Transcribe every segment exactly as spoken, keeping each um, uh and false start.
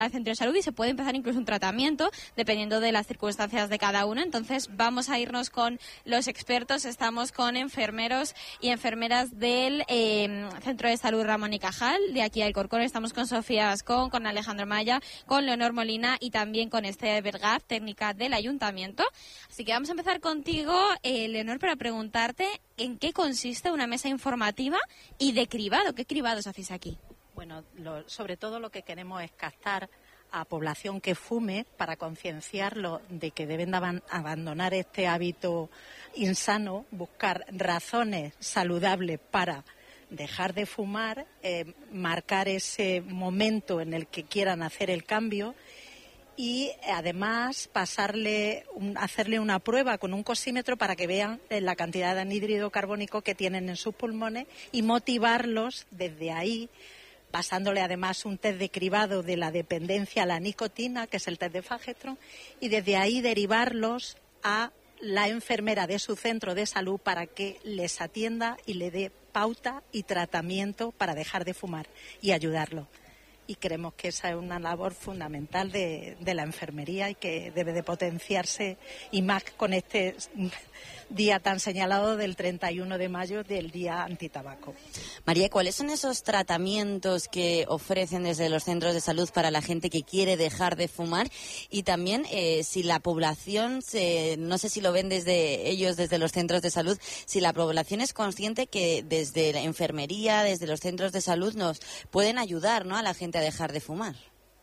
al centro de salud y se puede empezar incluso un tratamiento dependiendo de las circunstancias de cada uno. Entonces vamos a irnos con los expertos. Estamos con enfermeros y enfermeras del eh, Centro de Salud Ramón y Cajal, de aquí a Alcorcón. Estamos con Sofía Ascón, con Alejandro Maya, con Leonor Molina y también con Esther Vergaz, técnica del Ayuntamiento. Así que vamos a empezar contigo, eh, Leonor, para preguntarte en qué consiste una mesa informativa y de cribado. ¿Qué cribados hacéis aquí? Bueno, lo, sobre todo lo que queremos es captar a población que fume para concienciarlo de que deben de aban- abandonar este hábito insano, buscar razones saludables para dejar de fumar, eh, marcar ese momento en el que quieran hacer el cambio y además pasarle un, hacerle una prueba con un cosímetro para que vean la cantidad de anhídrido carbónico que tienen en sus pulmones y motivarlos desde ahí, pasándole además un test de cribado de la dependencia a la nicotina, que es el test de Fagetron, y desde ahí derivarlos a la enfermera de su centro de salud para que les atienda y le dé pauta y tratamiento para dejar de fumar y ayudarlo. Y creemos que esa es una labor fundamental de, de la enfermería y que debe de potenciarse, y más con este día tan señalado del treinta y uno de mayo, del Día Antitabaco. María, ¿cuáles son esos tratamientos que ofrecen desde los centros de salud para la gente que quiere dejar de fumar? Y también eh, si la población, se, no sé si lo ven desde ellos, desde los centros de salud, si la población es consciente que desde la enfermería, desde los centros de salud nos pueden ayudar, ¿no?, a la gente a dejar de fumar.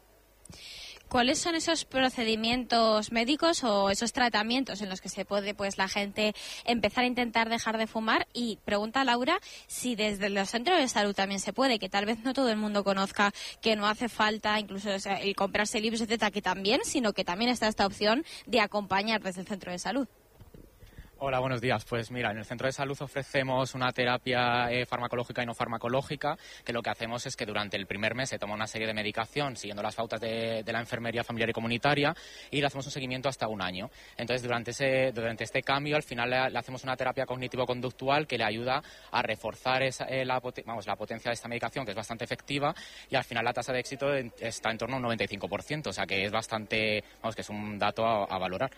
¿Cuáles son esos procedimientos médicos o esos tratamientos en los que se puede, pues, la gente empezar a intentar dejar de fumar? Y pregunta Laura si desde los centros de salud también se puede, que tal vez no todo el mundo conozca que no hace falta incluso, o sea, el comprarse libros, etcétera, que también, sino que también está esta opción de acompañar desde el centro de salud. Hola, buenos días. Pues mira, en el Centro de Salud ofrecemos una terapia eh, farmacológica y no farmacológica, que lo que hacemos es que durante el primer mes se toma una serie de medicación siguiendo las pautas de, de la enfermería familiar y comunitaria y le hacemos un seguimiento hasta un año. Entonces, durante ese durante este cambio, al final le, le hacemos una terapia cognitivo-conductual que le ayuda a reforzar esa, eh, la, vamos, la potencia de esta medicación, que es bastante efectiva, y al final la tasa de éxito está en torno a un noventa y cinco por ciento, o sea que es bastante, vamos, que es un dato a, a valorar.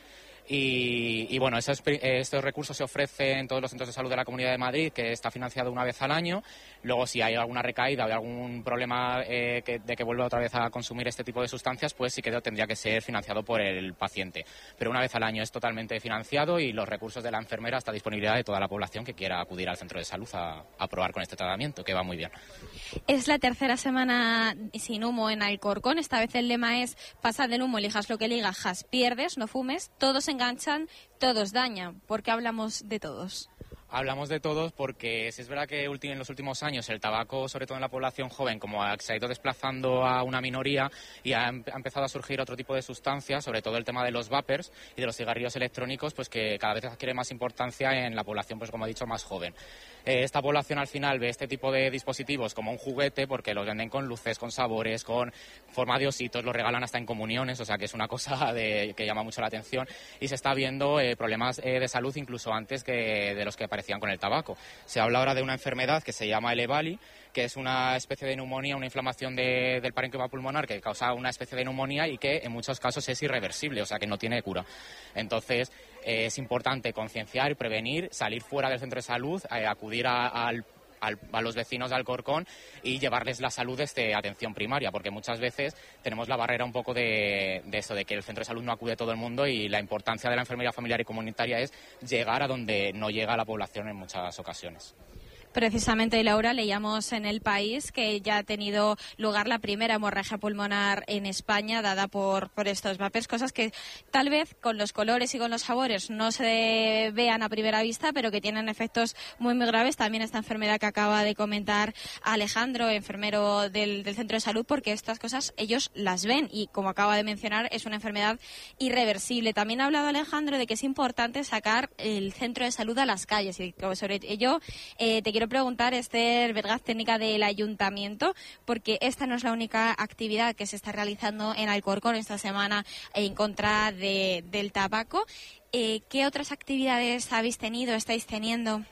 Y, y bueno, esos, estos recursos se ofrecen en todos los centros de salud de la Comunidad de Madrid, que está financiado una vez al año. Luego, si hay alguna recaída o hay algún problema eh, que, de que vuelva otra vez a consumir este tipo de sustancias, pues sí que tendría que ser financiado por el paciente. Pero una vez al año es totalmente financiado y los recursos de la enfermera hasta disponibilidad de toda la población que quiera acudir al centro de salud a, a probar con este tratamiento, que va muy bien. Es la tercera semana sin humo en Alcorcón. Esta vez el lema es: pasa del humo, elijas lo que elijas, pierdes, no fumes, todos enganchan, todos dañan. ¿Por qué hablamos de todos? Hablamos de todos porque sí es verdad que en los últimos años el tabaco, sobre todo en la población joven, como se ha ido desplazando a una minoría y ha empezado a surgir otro tipo de sustancias, sobre todo el tema de los vapers y de los cigarrillos electrónicos, pues que cada vez adquiere más importancia en la población, pues como he dicho, más joven. Esta población al final ve este tipo de dispositivos como un juguete porque los venden con luces, con sabores, con forma de ositos, los regalan hasta en comuniones, o sea que es una cosa de, que llama mucho la atención, y se está viendo eh, problemas eh, de salud incluso antes que de los que aparecían con el tabaco. Se habla ahora de una enfermedad que se llama el EVALI, que es una especie de neumonía, una inflamación de, del parénquima pulmonar que causa una especie de neumonía y que en muchos casos es irreversible, o sea que no tiene cura. Entonces eh, es importante concienciar y prevenir, salir fuera del centro de salud, eh, acudir a, al Al, a los vecinos de Alcorcón y llevarles la salud desde atención primaria, porque muchas veces tenemos la barrera un poco de, de eso, de que el centro de salud no acude a todo el mundo, y la importancia de la enfermería familiar y comunitaria es llegar a donde no llega la población en muchas ocasiones. Precisamente, Laura, leíamos en El País que ya ha tenido lugar la primera hemorragia pulmonar en España dada por, por estos vapers, cosas que tal vez con los colores y con los sabores no se vean a primera vista, pero que tienen efectos muy, muy graves. También esta enfermedad que acaba de comentar Alejandro, enfermero del, del centro de salud, porque estas cosas ellos las ven y, como acaba de mencionar, es una enfermedad irreversible. También ha hablado Alejandro de que es importante sacar el centro de salud a las calles, y sobre ello eh, te quiero Quiero preguntar, Esther Vergaz, técnica del Ayuntamiento, porque esta no es la única actividad que se está realizando en Alcorcón esta semana en contra de, del tabaco. Eh, ¿Qué otras actividades habéis tenido, estáis teniendo?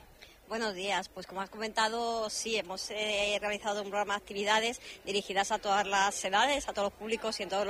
Buenos días. Pues como has comentado, sí, hemos eh, realizado un programa de actividades dirigidas a todas las edades, a todos los públicos y en todos los